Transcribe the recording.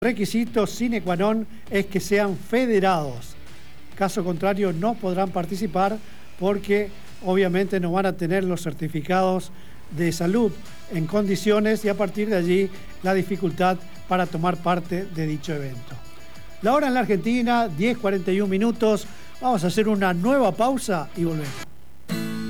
Requisito sine qua non es que sean federados. Caso contrario, no podrán participar porque obviamente no van a tener los certificados de salud en condiciones y a partir de allí la dificultad para tomar parte de dicho evento. La hora en la Argentina, 10:41 minutos. Vamos a hacer una nueva pausa y volvemos.